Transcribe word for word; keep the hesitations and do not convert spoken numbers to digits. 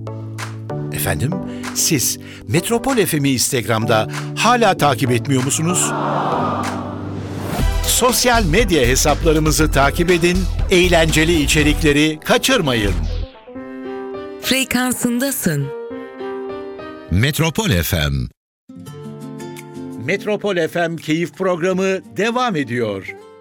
Efendim, siz Metropol F M'i Instagram'da hala takip etmiyor musunuz? Sosyal medya hesaplarımızı takip edin, eğlenceli içerikleri kaçırmayın. Frekansındasın. Metropol F M. Metropol F M Keyif Programı devam ediyor.